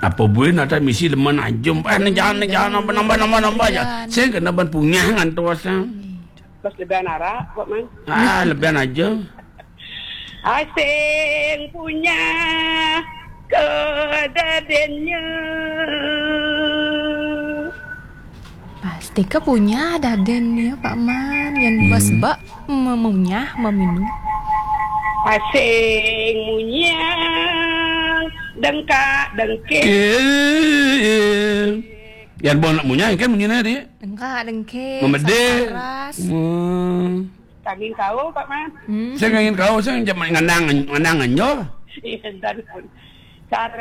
Apa boleh nada misi leman ajum. Jangan nambah aja. Saya kena ban punya ngantuk asam. Terus lebihan arah, kok man? Lebihan aja. Asing punya kedadennya. Pasti ke punya dadennya Pak Man. Yang bas-bak memunyah meminum. Asing punya dengkak-dengkik. Yang bon nak punya kan punya dia. Dengkak-dengkik. Memede. Kami tahu Pak Man. Saya ingin kau saya ngandang jo. Iya, dan cara